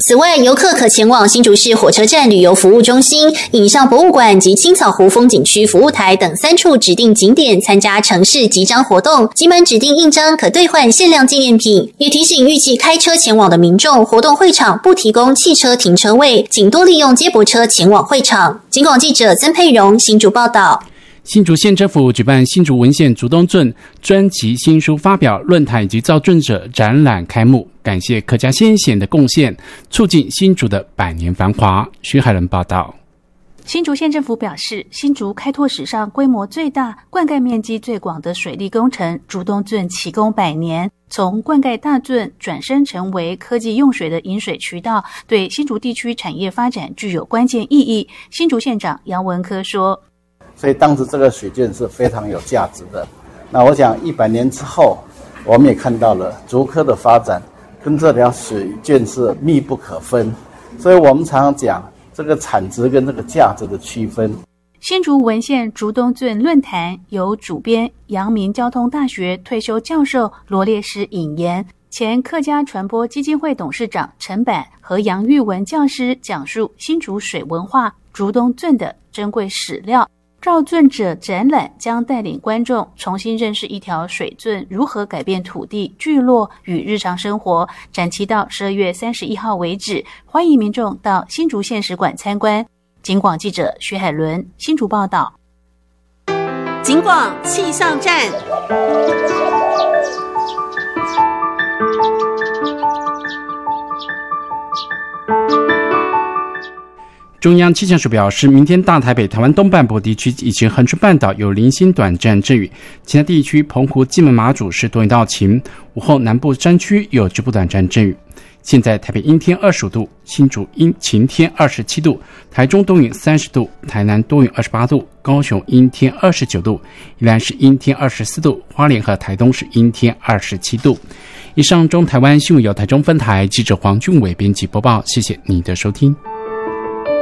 此外，游客可前往新竹市火车站旅游服务中心、影像博物馆及青草湖风景区服务台等3处指定景点参加城市集章活动，集满指定印章可兑换限量纪念品。也提醒预计开车前往的民众，活动会场不提供汽车停车位，仅多利用接驳车前往会场。警广记者曾佩蓉新竹报道。 新竹县政府举办新竹文献竹东圳专辑新书发表论坛以及造镇者展览开幕，感谢客家先贤的贡献，促进新竹的100年繁华。徐海伦报道。 新竹县政府表示，新竹开拓史上规模最大、灌溉面积最广的水利工程竹东圳启工100年，从灌溉大圳转身成为科技用水的引水渠道，对新竹地区产业发展具有关键意义。新竹县长杨文科说， 所以当时这个水圳是非常有价值的。那我想100年之后，我们也看到了竹科的发展跟这条水圳是密不可分，所以我们常常讲这个产值跟这个价值的区分。 新竹文献竹东圳论坛由主编阳明交通大学退休教授罗列师引言，前客家传播基金会董事长陈板和杨玉文教师讲述新竹水文化竹东圳的珍贵史料。造圳者展览将带领观众重新认识一条水圳如何改变土地、聚落与日常生活，展期到12月31号为止，欢迎民众到新竹县史馆参观。警广记者徐海伦新竹报道。 警广气象站。 中央气象署表示，明天大台北、台湾东半部地区以及恒春半岛有零星短暂阵雨，其他地区澎湖、金门、马祖是多云到晴，午后南部山区有局部短暂阵雨。现在台北阴天25度，新竹阴晴天27度，台中多云30度，台南多云28度，高雄阴天29度，宜兰是阴天24度，花莲和台东是阴天27度。以上中台湾新闻由台中分台记者黄俊伟编辑播报，谢谢你的收听。